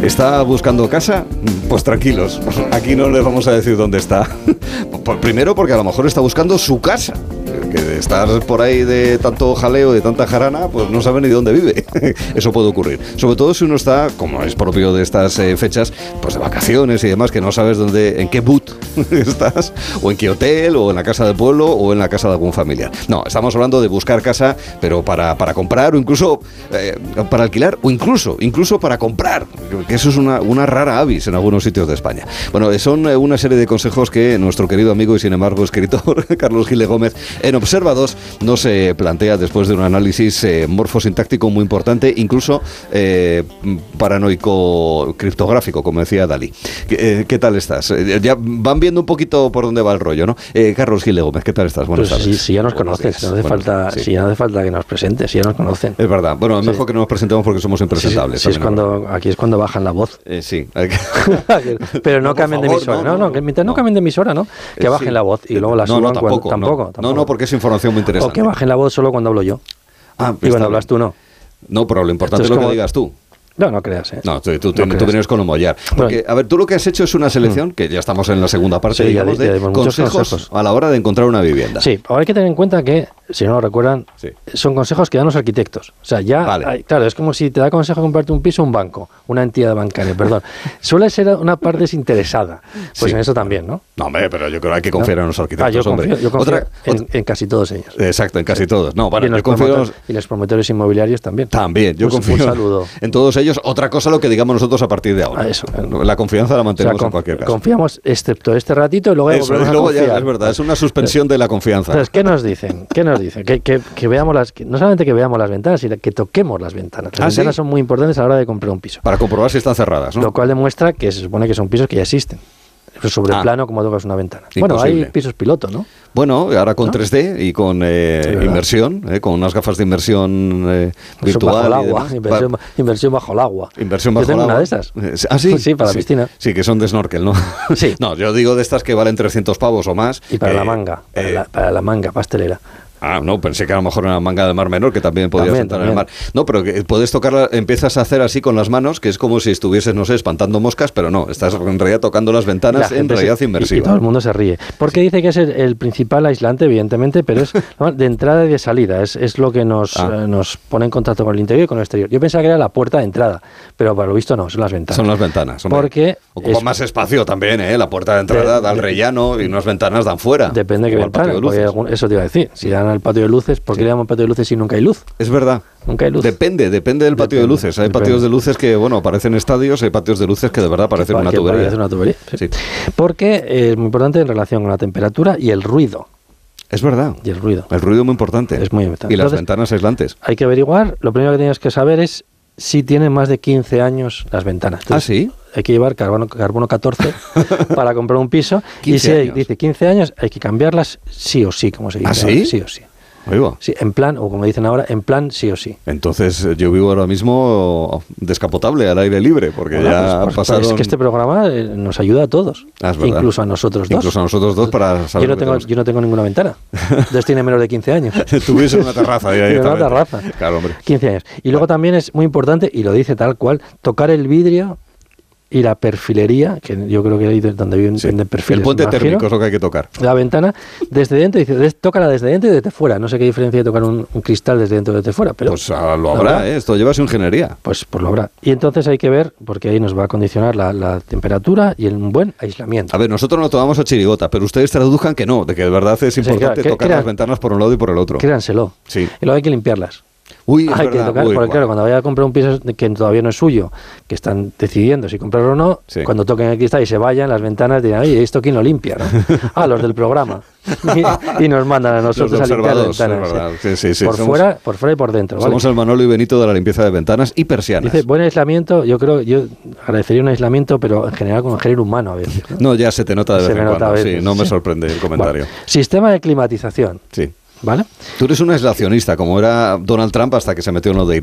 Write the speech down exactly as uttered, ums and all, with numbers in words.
¿Está buscando casa? Pues tranquilos, aquí no les vamos a decir dónde está. Primero porque a lo mejor está buscando su casa. Que de estar por ahí de tanto jaleo, de tanta jarana, pues no sabe ni dónde vive. Eso puede ocurrir. Sobre todo si uno está, como es propio de estas eh, fechas, pues de vacaciones y demás, que no sabes dónde, en qué boot estás, o en qué hotel, o en la casa del pueblo, o en la casa de algún familiar. No, estamos hablando de buscar casa, pero para, para comprar, o incluso eh, para alquilar, o incluso, incluso para comprar, que eso es una, una rara avis en algunos sitios de España. Bueno, son eh, una serie de consejos que nuestro querido amigo y sin embargo escritor Carlos Gil de Gómez en Observa dos nos eh, plantea después de un análisis eh, morfosintáctico muy importante, incluso eh, paranoico criptográfico, como decía Dalí. ¿Qué, eh, ¿qué tal estás? Eh, ya van viendo un poquito por dónde va el rollo, ¿no? Eh, Carlos Gil de Gómez, ¿qué tal estás? Buenas pues tardes. Si, si ya nos Buenos conoces, no hace, bueno, falta, sí. si ya no hace falta que nos presentes, si ya nos conocen. Es verdad. Bueno, es sí. mejor que no nos presentemos porque somos impresentables. Sí, sí, sí, es cuando, aquí es cuando bajan la voz. Eh, sí. Pero no, no cambien favor, de emisora, no, no, no, que no, no cambien de emisora, ¿no? Que eh, bajen sí. la voz y luego la no, suban no, tampoco, cuando... Tampoco, no. tampoco. No, no, porque es información muy interesante. O que bajen la voz solo cuando hablo yo. Ah, y cuando hablas tú no. No, pero lo importante Entonces, es lo como... que digas tú. No, no creas, ¿eh? No, tú, tú, no tú, tú vienes con Homollar. Porque, bueno, a ver, tú lo que has hecho es una selección, que ya estamos en la segunda parte, sí, digamos, ya, ya, de consejos, consejos a la hora de encontrar una vivienda. Sí, ahora hay que tener en cuenta que, si no lo recuerdan, sí. son consejos que dan los arquitectos. O sea, ya, vale. hay, claro, es como si te da consejo comprarte un piso un banco, una entidad bancaria, perdón. Suele ser una parte desinteresada. Pues sí. en eso también, ¿no? No, hombre, pero yo creo que hay que confiar ¿no? en los arquitectos, ah, yo hombre. Confío, yo confío otra, en, otra... en casi todos ellos. Exacto, en casi sí. todos. No, bueno, y, en yo confío en los... y los promotores inmobiliarios también. También, yo un, confío un saludo. en todos ellos. Otra cosa lo que digamos nosotros a partir de ahora. Ah, eso. La confianza la mantenemos o sea, en cualquier caso. Confiamos excepto este ratito y luego, eso, volvemos y luego a confiar. Ya, es verdad, es una suspensión de la confianza. Entonces, ¿qué nos dicen? ¿Qué nos dicen? Que, que, que veamos las, que no solamente que veamos las ventanas, sino que toquemos las ventanas. Las ¿Ah, ventanas sí? son muy importantes a la hora de comprar un piso. Para comprobar si están cerradas, ¿no? Lo cual demuestra que se supone que son pisos que ya existen. Sobre el ah, plano, como tocas una ventana. Imposible. Bueno, hay pisos piloto, ¿no? Bueno, ahora con ¿no? tres D y con eh, sí, inmersión, eh, con unas gafas de inmersión eh, virtual. Bajo el agua, inversión, ba inversión bajo el agua. Inversión bajo yo tengo el agua. una de esas. ¿Ah, sí? Sí, para sí. la piscina. Sí, que son de snorkel, ¿no? Sí. No, yo digo de estas que valen trescientos pavos o más. Y para eh, la manga, para, eh, la, para la manga pastelera. Ah, no, pensé que a lo mejor una manga de mar menor que también podías también, sentar también. en el mar. No, pero que puedes tocarla, empiezas a hacer así con las manos, que es como si estuvieses, no sé, espantando moscas, pero no, estás en realidad tocando las ventanas en realidad se, inmersiva. Y, y todo el mundo se ríe. Porque sí. dice que es el, el principal aislante, evidentemente, pero es de entrada y de salida, es, es lo que nos, ah. eh, nos pone en contacto con el interior y con el exterior. Yo pensaba que era la puerta de entrada, pero para lo visto no, son las ventanas. Son las ventanas. Hombre. Porque ocupa es, más espacio también, ¿eh? La puerta de entrada de, da al rellano y unas ventanas dan fuera. Depende de qué ventana, de eso te iba a decir. Si dan al patio de luces, ¿por qué le llaman patio de luces si nunca hay luz? Es verdad. Nunca hay luz. Depende, depende del patio depende, de luces. Hay depende. patios de luces que, bueno, parecen estadios, hay patios de luces que de verdad parecen una tubería. Parece una tubería. Sí. Sí. Porque eh, es muy importante en relación con la temperatura y el ruido. Es verdad. Y el ruido. El ruido es muy importante. Es muy importante. Y las Entonces, ventanas aislantes. Hay que averiguar, lo primero que tienes que saber es si tienen más de quince años las ventanas. Entonces, ¿ah, sí? Hay que llevar carbono, carbono catorce para comprar un piso. Y si hay, dice quince años, hay que cambiarlas sí o sí, como se dice. ¿Ah, sí? Sí o sí. Oigo. Sí, en plan, o como dicen ahora, en plan sí o sí. Entonces yo vivo ahora mismo descapotable, al aire libre, porque bueno, ya pues, pues, pasaron... Es que este programa eh, nos ayuda a todos, ah, incluso a nosotros dos. Incluso a nosotros dos para saber yo no tengo, tenemos... yo no tengo ninguna ventana, entonces tiene menos de quince años. Tuviese una terraza. Ahí una terraza. Claro, hombre. quince años. Y luego también es muy importante, y lo dice tal cual, tocar el vidrio y la perfilería, que yo creo que ahí donde viven sí. venden perfiles. El puente térmico es lo que hay que tocar. La ventana desde dentro, dice, tócala desde dentro y desde fuera. No sé qué diferencia hay de tocar un, un cristal desde dentro y desde fuera, pero... Pues uh, lo habrá, habrá. ¿eh? Esto lleva su ingeniería. Pues, pues lo habrá. Y entonces hay que ver, porque ahí nos va a condicionar la, la temperatura y el un buen aislamiento. A ver, nosotros no tomamos a chirigota, pero ustedes traduzcan que no, de que de verdad es importante sí, claro, tocar crean, las ventanas por un lado y por el otro. Créanselo. Sí. Y luego hay que limpiarlas. Uy, es hay verdad. que tocar, Uy, porque wow. claro, cuando vaya a comprar un piso que todavía no es suyo, que están decidiendo si comprarlo o no, sí. cuando toquen el cristal y se vayan, las ventanas dirán, oye, ¿esto quién lo limpia? ¿No? Ah, los del programa. Y, y nos mandan a nosotros a limpiar las ventanas. Sí, sí, sí, por, somos, fuera, por fuera y por dentro. Somos ¿vale? el Manolo y Benito de la limpieza de ventanas y persianas. Dice, buen aislamiento, yo creo, yo agradecería un aislamiento, pero en general con el género humano a veces. No, no ya se te nota de vez se en cuando. Veces, sí, no sí. me sorprende el comentario. Bueno, sistema de climatización. Sí. ¿Vale? Tú eres un aislacionista, como era Donald Trump hasta que se metió en lo de Irán.